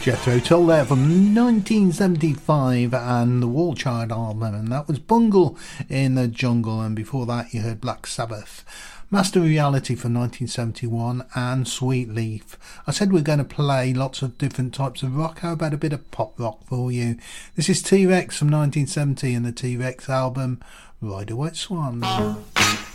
Jethro Tull there from 1975 and the War Child album, and that was Bungle in the Jungle, and before that you heard Black Sabbath, Master Reality from 1971 and Sweet Leaf. I said we're going to play lots of different types of rock. How about a bit of pop rock for you? This is T-Rex from 1970 and the T-Rex album Ride a White Swan.